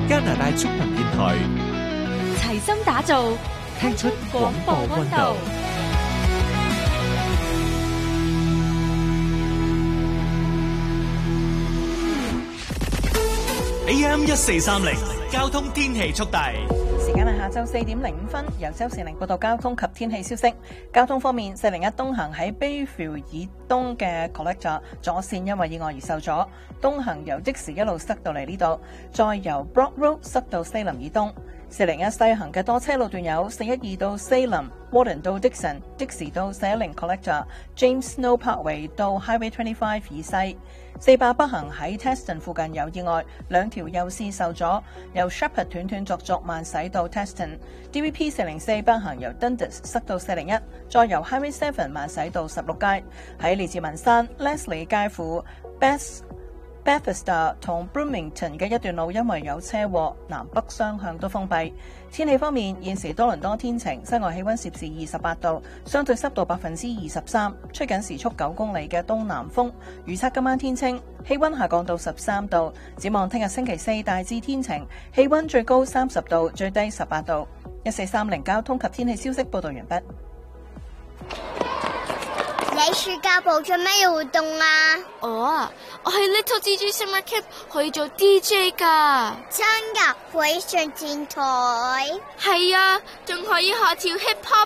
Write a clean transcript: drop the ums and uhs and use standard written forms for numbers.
加拿大中文電台， 齊心打造， 聽出廣播溫度。AM 1430交通天氣速遞。 時間係下晝4點05分，由周善玲報道交通及天氣消息。交通方面，401東行喺 Bayview 以東嘅 Collector 左線因為意外而受阻，東行由的士一路塞到嚟呢度，再由 Brock Road 塞到西林以東。401西行嘅多車路段有412到西林、Warden 到 Dixon、的士到410 Collector、James Snow Parkway 到 Highway 25以西。400北行喺 Teston 附近有意外，兩條右線受阻，由 Shepherd 斷續續慢駛到 Teston。DVP 404北行由 Dundas 塞到401，再由 Highway 7慢駛到16街。喺列治文山 Leslie 介乎 Bethesda 同 Bloomington 嘅一段路因為有車禍，南北雙向都封閉。天氣方面，現時多倫多天晴，室外氣溫攝氏28度，相對濕度23%，吹緊時速9公里嘅東南風。預測今晚天清，氣溫下降到13度。展望聽日星期四大致天晴，氣溫最高30度，最低18度。1430交通及天氣消息報道完畢。 你暑假部做咩活動啊？ 我喺 Little DJ Summer Camp 可以做 DJ 噶。 真噶？會上電台？ 係啊，仲可以學跳 hip hop